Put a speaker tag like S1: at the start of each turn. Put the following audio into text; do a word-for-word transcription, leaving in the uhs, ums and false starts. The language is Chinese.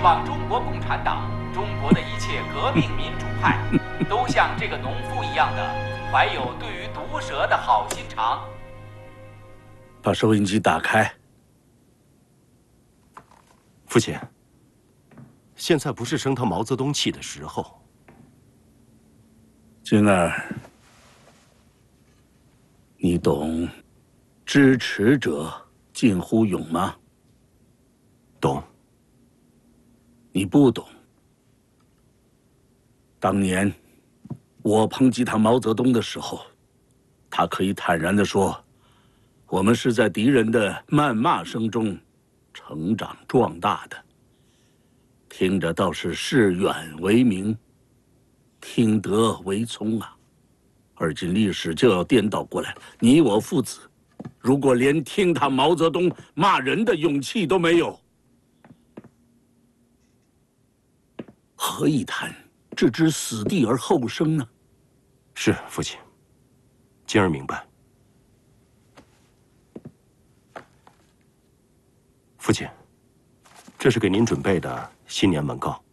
S1: 望中国共产党、中国的一切革命民主派，都像这个农夫一样的，怀有对于毒蛇的好心肠。
S2: 把收音机打开。
S3: 父亲，现在不是生他毛泽东气的时候。
S2: 晶儿，你懂“支持者近乎勇”吗？
S3: 懂。
S2: 你不懂。当年我抨击他毛泽东的时候，他可以坦然地说：“我们是在敌人的谩骂声中成长壮大的。”听着倒是视远为明，听得为聪啊。而今历史就要颠倒过来，你我父子，如果连听他毛泽东骂人的勇气都没有，何以谈置之死地而后生呢？
S3: 是父亲，晶儿明白。父亲，这是给您准备的新年文告。